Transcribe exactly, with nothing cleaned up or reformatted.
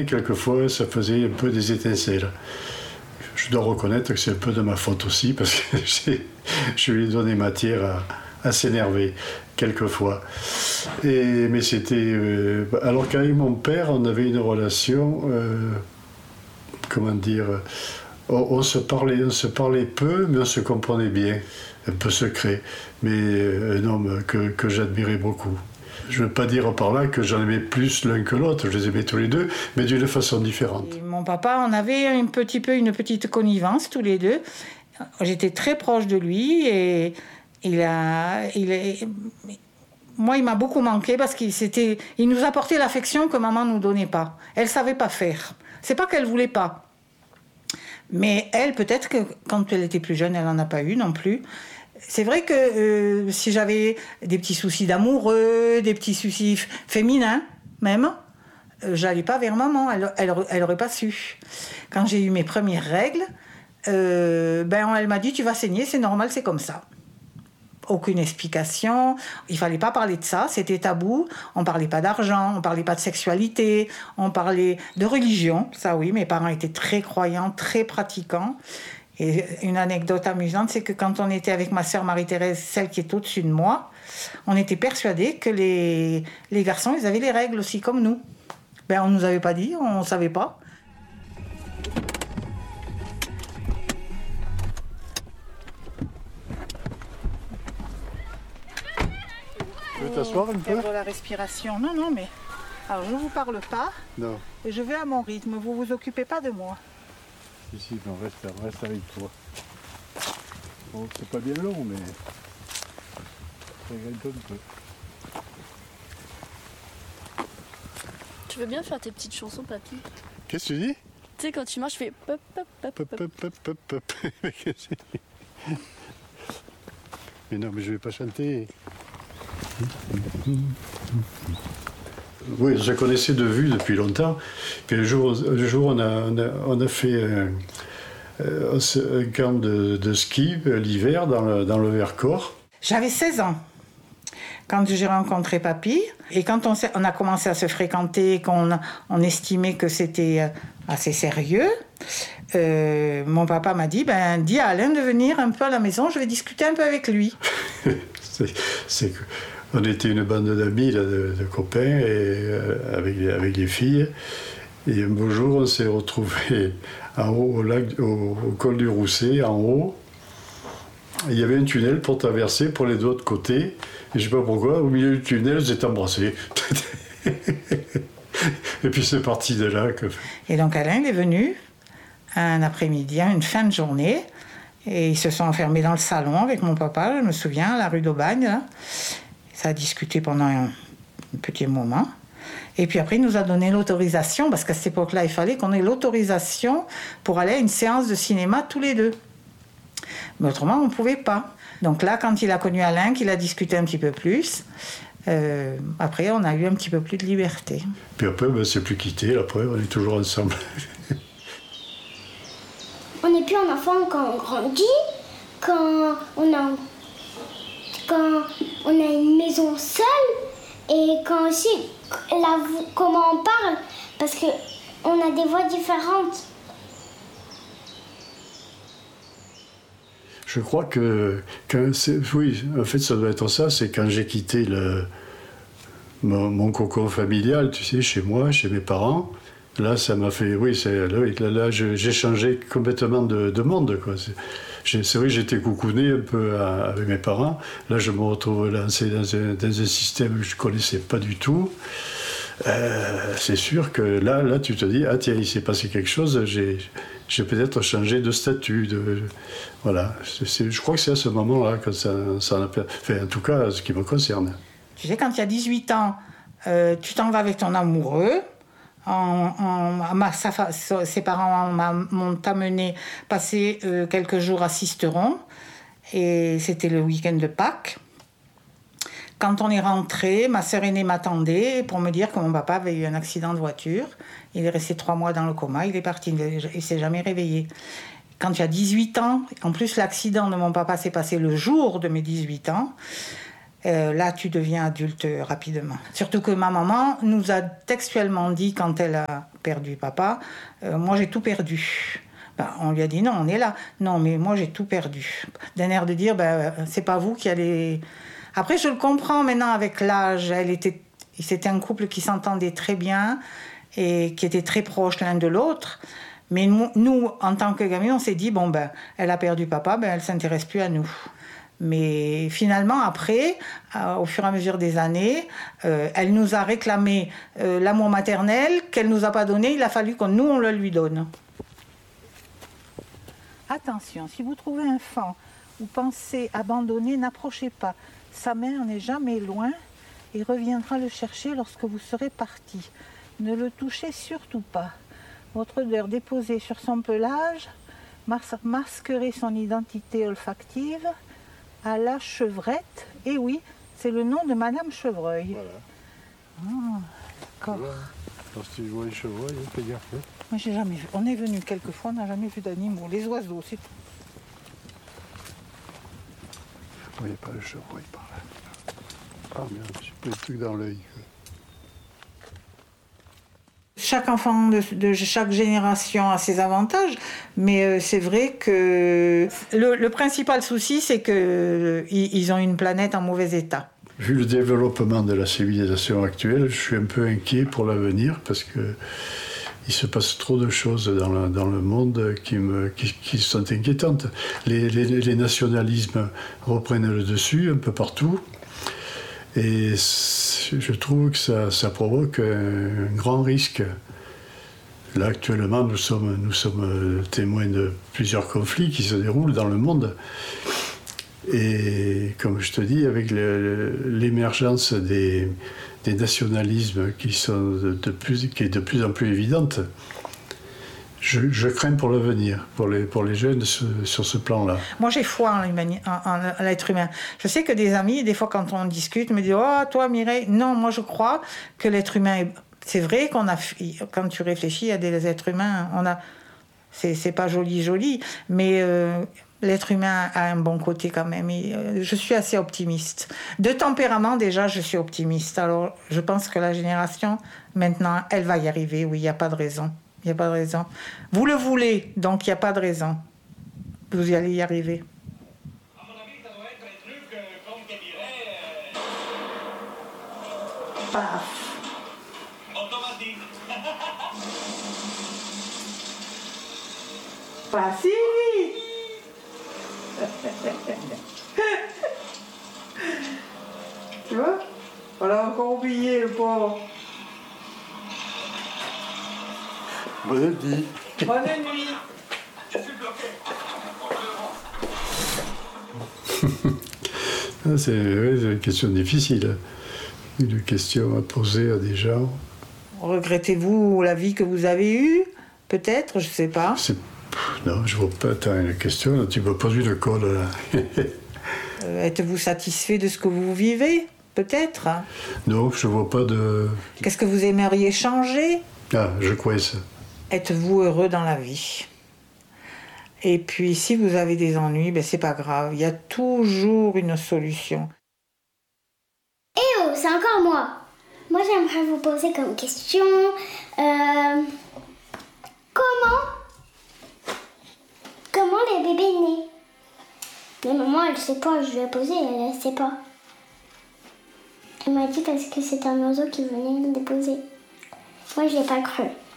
quelquefois, ça faisait un peu des étincelles. Je dois reconnaître que c'est un peu de ma faute aussi, parce que j'ai, je lui ai donné matière à, à s'énerver, quelquefois. Et, mais c'était... Euh, alors qu'avec mon père, on avait une relation... Euh, comment dire... On, on, se parlait, on se parlait peu, mais on se comprenait bien. Un peu secret, mais un homme que, que j'admirais beaucoup. Je ne veux pas dire par là que j'en aimais plus l'un que l'autre, je les aimais tous les deux, mais d'une façon différente. Et mon papa, on avait un petit peu une petite connivence tous les deux. J'étais très proche de lui et il a, il a, moi, il m'a beaucoup manqué parce qu'il s'était, il nous apportait l'affection que maman ne nous donnait pas. Elle ne savait pas faire. C'est pas qu'elle ne voulait pas. Mais elle, peut-être que quand elle était plus jeune, elle n'en a pas eu non plus. C'est vrai que euh, si j'avais des petits soucis d'amoureux, des petits soucis féminins même, euh, j'allais pas vers maman, elle, elle, elle aurait pas su. Quand j'ai eu mes premières règles, euh, ben elle m'a dit tu vas saigner, c'est normal, c'est comme ça. Aucune explication, il fallait pas parler de ça, c'était tabou, on parlait pas d'argent, on parlait pas de sexualité, on parlait de religion, ça oui, mes parents étaient très croyants, très pratiquants. Et une anecdote amusante, c'est que quand on était avec ma sœur Marie-Thérèse, celle qui est au-dessus de moi, on était persuadés que les, les garçons, ils avaient les règles aussi comme nous. Ben, on ne nous avait pas dit, on ne savait pas. Tu veux t'asseoir un peu ? Perdre la respiration. Non, non, mais... Alors, je ne vous parle pas. Non. Et je vais à mon rythme. Vous ne vous occupez pas de moi. Si, si, on reste, on reste avec toi. Bon, c'est pas bien long, mais ça grimpe un peu. Tu veux bien faire tes petites chansons, papy ? Qu'est-ce que tu dis ? Tu sais, quand tu marches, je fais pop, pop, pop, Pop, pop. pop, pop, pop, pop. Mais non, mais je vais pas chanter. Oui, je connaissais de vue depuis longtemps. Puis un jour, un jour on, a, on, a, on a fait un, un camp de, de ski l'hiver dans le, dans le Vercors. J'avais seize ans quand j'ai rencontré papy. Et quand on, on a commencé à se fréquenter, qu'on on estimait que c'était assez sérieux, euh, mon papa m'a dit, ben, dis à Alain de venir un peu à la maison, je vais discuter un peu avec lui. c'est, c'est que... On était une bande d'amis, là, de, de copains, et, euh, avec, les, avec les filles. Et un beau jour, on s'est retrouvés en haut, au, lac, au, au col du Rousset, en haut. Et il y avait un tunnel pour traverser pour les deux autres côtés. Et je ne sais pas pourquoi, au milieu du tunnel, ils étaient embrassés. Et puis c'est parti de là. Que... Et donc Alain est venu un après-midi, une fin de journée. Et ils se sont enfermés dans le salon avec mon papa, je me souviens, à la rue d'Aubagne, là. Ça a discuté pendant un, un petit moment. Et puis après, il nous a donné l'autorisation, parce qu'à cette époque-là, il fallait qu'on ait l'autorisation pour aller à une séance de cinéma tous les deux. Mais autrement, on ne pouvait pas. Donc là, quand il a connu Alain, qu'il a discuté un petit peu plus, euh, après, on a eu un petit peu plus de liberté. Puis après, ben, c'est plus quitté, après, on est toujours ensemble. On n'est plus un enfant quand on grandit, quand on a... quand on a une maison seule et quand aussi, la, comment on parle, parce qu'on a des voix différentes. Je crois que, que c'est, oui, en fait, ça doit être ça, c'est quand j'ai quitté le, mon, mon cocon familial, tu sais, chez moi, chez mes parents. Là, ça m'a fait, oui, c'est, là, là, là je, j'ai changé complètement de, de monde, quoi. C'est, c'est vrai que j'étais coucouné un peu à, avec mes parents. Là, je me retrouve lancé dans un, dans un système que je ne connaissais pas du tout. Euh, c'est sûr que là, là, tu te dis, ah tiens, il s'est passé quelque chose, j'ai, j'ai peut-être changé de statut. De, voilà. C'est, c'est, je crois que c'est à ce moment-là que ça, ça a fait, enfin, en tout cas, ce qui me concerne. Tu sais, quand il y a dix-huit ans, euh, tu t'en vas avec ton amoureux. En, en, ma, sa, ses parents m'ont amené passer euh, quelques jours à Sisteron et c'était le week-end de Pâques. Quand on est rentré, ma sœur aînée m'attendait pour me dire que mon papa avait eu un accident de voiture. Il est resté trois mois dans le coma, il est parti, il ne s'est jamais réveillé. Quand il y a dix-huit ans, en plus l'accident de mon papa s'est passé le jour de mes dix-huit ans, euh, là, tu deviens adulte rapidement. Surtout que ma maman nous a textuellement dit, quand elle a perdu papa, euh, moi j'ai tout perdu. Ben, on lui a dit non, on est là. Non, mais moi j'ai tout perdu. D'un air de dire, ben, c'est pas vous qui allez... Après, je le comprends maintenant avec l'âge. Elle était... C'était un couple qui s'entendait très bien et qui était très proches l'un de l'autre. Mais nous, en tant que gamins, on s'est dit, bon, ben, elle a perdu papa, ben, elle ne s'intéresse plus à nous. Mais finalement, après, euh, au fur et à mesure des années, euh, elle nous a réclamé euh, l'amour maternel qu'elle ne nous a pas donné. Il a fallu que nous, on le lui donne. Attention, si vous trouvez un fan ou pensez abandonner, n'approchez pas. Sa mère n'est jamais loin et reviendra le chercher lorsque vous serez parti. Ne le touchez surtout pas. Votre odeur déposée sur son pelage mas- masquerait son identité olfactive à la chevrette. Et oui, c'est le nom de Madame Chevreuil. Voilà. Ah, d'accord. Quand tu vois les chevreuils, fais gaffe. Hein. Moi, j'ai jamais vu. On est venu quelques fois, on n'a jamais vu d'animaux. Les oiseaux, c'est tout. Il n'y a pas le chevreuil par là. Ah merde, j'ai pris le truc dans l'œil. Chaque enfant de, de chaque génération a ses avantages, mais euh, c'est vrai que le, le principal souci, c'est qu'ils euh, ils ont une planète en mauvais état. Vu le développement de la civilisation actuelle, je suis un peu inquiet pour l'avenir parce que il se passe trop de choses dans, la, dans le monde qui, me, qui, qui sont inquiétantes. Les, les, les nationalismes reprennent le dessus un peu partout. Et je trouve que ça, ça provoque un, un grand risque. Là, actuellement, nous sommes, nous sommes témoins de plusieurs conflits qui se déroulent dans le monde. Et comme je te dis, avec le, l'émergence des, des nationalismes qui, sont de, de plus, qui est de plus en plus évidente, je, je crains pour l'avenir, pour les, pour les jeunes sur, sur ce plan-là. Moi, j'ai foi en, en, en l'être humain. Je sais que des amis, des fois, quand on discute, me disent « Oh, toi, Mireille !» Non, moi, je crois que l'être humain est... C'est vrai qu'on a... Quand tu réfléchis à des êtres humains, on a... C'est, c'est pas joli, joli, mais euh, l'être humain a un bon côté quand même. Et, euh, je suis assez optimiste. De tempérament, déjà, je suis optimiste. Alors, je pense que la génération, maintenant, elle va y arriver. Oui, il n'y a pas de raison. Il n'y a pas de raison. Vous le voulez, donc il n'y a pas de raison. Vous y allez y arriver. À mon avis, ça doit être un truc, euh, comme je dirais, euh, Paf. automatique. Pas si vite. Tu vois? On l'a encore oublié, le pauvre. Bonne nuit. Bonne nuit. Je suis bloqué. Ah, c'est, oui, c'est une question difficile. Une question à poser à des gens. Regrettez-vous la vie que vous avez eue? Peut-être, je ne sais pas. C'est... Non, je ne vois pas. T'as une question, là, tu me poses une colle, là. euh, êtes-vous satisfait de ce que vous vivez? Peut-être. Hein. Non, je ne vois pas de... Qu'est-ce que vous aimeriez changer? Ah, je crois ça. Êtes-vous heureux dans la vie? Et puis, si vous avez des ennuis, ben, c'est pas grave. Il y a toujours une solution. Eh oh, c'est encore moi. Moi, j'aimerais vous poser comme question... Euh, comment... Comment les bébés naissent? Mais maman, elle sait pas. Je lui ai posé, elle ne sait pas. Elle m'a dit parce que c'est un oiseau qui venait le déposer. Moi, je l'ai pas cru.